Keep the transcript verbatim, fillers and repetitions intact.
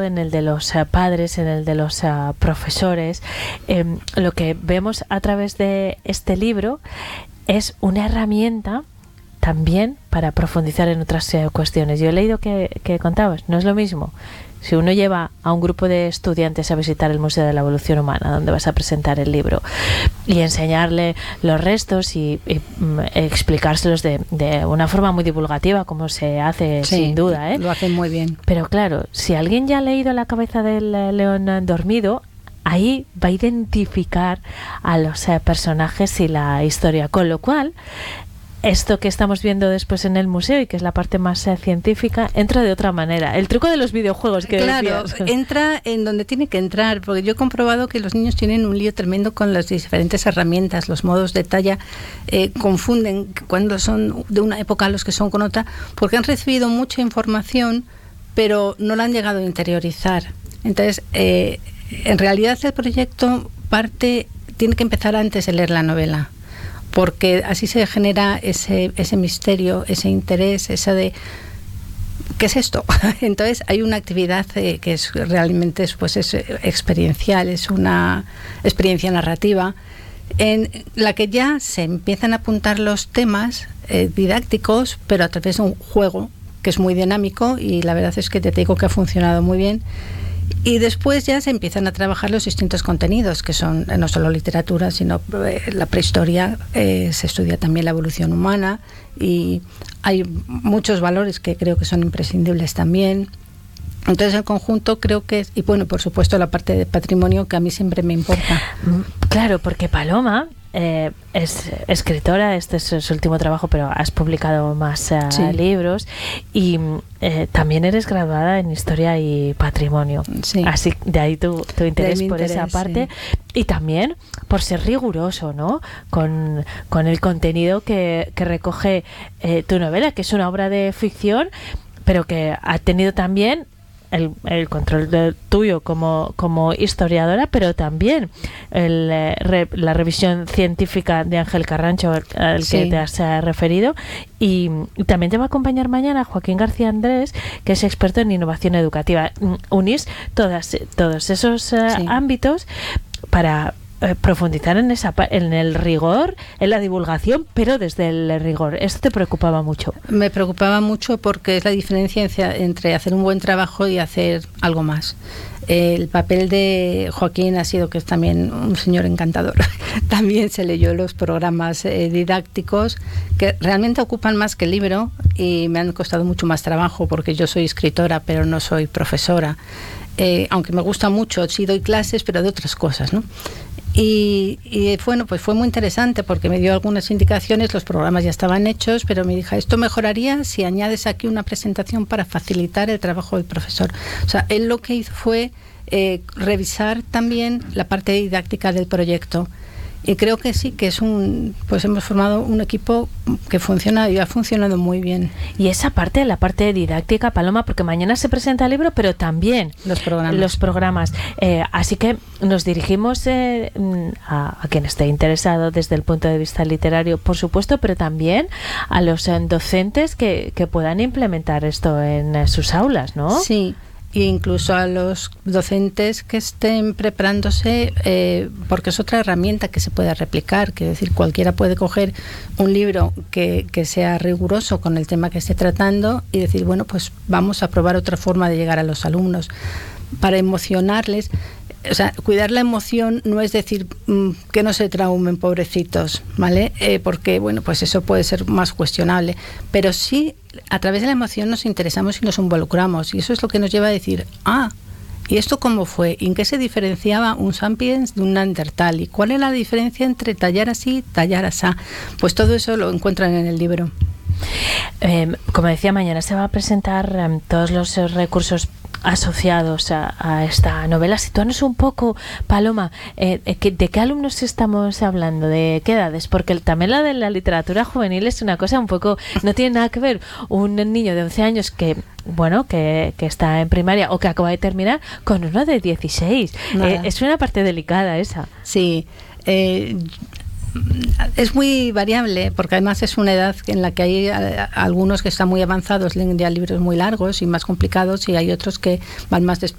alumnado, en el de los uh, padres, en el de los uh, profesores. Eh, lo que vemos a través de este libro es una herramienta también para profundizar en otras uh, cuestiones. Yo he leído que, que contabas, no es lo mismo si uno lleva a un grupo de estudiantes a visitar el Museo de la Evolución Humana, donde vas a presentar el libro, y enseñarle los restos y, y mm, explicárselos de, de una forma muy divulgativa, como se hace, sí, sin duda, ¿eh? Lo hacen muy bien. Pero claro, si alguien ya ha leído La cabeza del eh, león dormido, ahí va a identificar a los eh, personajes y la historia, con lo cual esto que estamos viendo después en el museo y que es la parte más eh, científica, entra de otra manera. El truco de los videojuegos que Claro, decías. entra en donde tiene que entrar, porque yo he comprobado que los niños tienen un lío tremendo con las diferentes herramientas, los modos de talla, eh, confunden cuando son de una época a los que son con otra, porque han recibido mucha información, pero no la han llegado a interiorizar. Entonces, eh, en realidad el proyecto parte, tiene que empezar antes de leer la novela, porque así se genera ese, ese misterio, ese interés, esa de ¿qué es esto? Entonces hay una actividad eh, que es realmente pues, es experiencial, es una experiencia narrativa en la que ya se empiezan a apuntar los temas eh, didácticos, pero a través de un juego que es muy dinámico, y la verdad es que te digo que ha funcionado muy bien. Y después ya se empiezan a trabajar los distintos contenidos, que son no solo literatura, sino eh, la prehistoria, eh, se estudia también la evolución humana, y hay muchos valores que creo que son imprescindibles también. Entonces el conjunto creo que es, y bueno, por supuesto la parte de patrimonio, que a mí siempre me importa. Claro, porque Paloma eh, es escritora, este es su último trabajo, pero has publicado más uh, sí. libros, y eh, también eres graduada en Historia y Patrimonio. Sí. Así de ahí tu, tu interés por interés, esa parte, sí. Y también por ser riguroso, ¿no? Con, con el contenido que, que recoge eh, tu novela, que es una obra de ficción, pero que ha tenido también El, el control de, tuyo como, como historiadora, pero también el, eh, re, la revisión científica de Ángel Carrancho, al, al sí. que te has uh, referido, y, y también te va a acompañar mañana Joaquín García Andrés, que es experto en innovación educativa. Unís todas, todos esos uh, sí. ámbitos para eh, profundizar en esa en el rigor, en la divulgación, pero desde el rigor. ¿Esto te preocupaba mucho? Me preocupaba mucho porque es la diferencia entre hacer un buen trabajo y hacer algo más. El papel de Joaquín ha sido que es también un señor encantador. También se leyó los programas eh, didácticos, que realmente ocupan más que el libro, y me han costado mucho más trabajo porque yo soy escritora, pero no soy profesora. Eh, aunque me gusta mucho, sí doy clases, pero de otras cosas, ¿no? Y, y bueno, pues fue muy interesante porque me dio algunas indicaciones, los programas ya estaban hechos, pero me dijo, esto mejoraría si añades aquí una presentación para facilitar el trabajo del profesor. O sea, él lo que hizo fue eh, revisar también la parte didáctica del proyecto. Y creo que sí, que es un, pues hemos formado un equipo que funciona y ha funcionado muy bien. Y esa parte, la parte didáctica, Paloma, porque mañana se presenta el libro, pero también los programas. Los programas. Eh, así que nos dirigimos eh, a, a quien esté interesado desde el punto de vista literario, por supuesto, pero también a los eh, docentes que, que puedan implementar esto en eh, sus aulas, ¿no? Sí. E incluso a los docentes que estén preparándose, eh, porque es otra herramienta que se puede replicar, que es decir, cualquiera puede coger un libro que, que sea riguroso con el tema que esté tratando y decir, bueno, pues vamos a probar otra forma de llegar a los alumnos para emocionarles. O sea, cuidar la emoción no es decir mmm, que no se traumen, pobrecitos, ¿vale? Eh, porque, bueno, pues eso puede ser más cuestionable, pero sí, a través de la emoción nos interesamos y nos involucramos, y eso es lo que nos lleva a decir, ah, ¿y esto cómo fue? ¿Y en qué se diferenciaba un sapiens de un neandertal? ¿Y cuál es la diferencia entre tallar así y tallar asá? Pues todo eso lo encuentran en el libro. Eh, como decía, mañana se va a presentar um, todos los uh, recursos asociados a, a esta novela. Situanos un poco, Paloma, eh, ¿de qué alumnos estamos hablando? ¿De qué edades? Porque el, también la de la literatura juvenil es una cosa un poco, no tiene nada que ver un niño de once años que, bueno, que, que está en primaria o que acaba de terminar con uno de dieciséis. Eh, es una parte delicada esa. Sí, eh, es muy variable porque además es una edad en la que hay a, a algunos que están muy avanzados, leen ya libros muy largos y más complicados, y hay otros que van más des,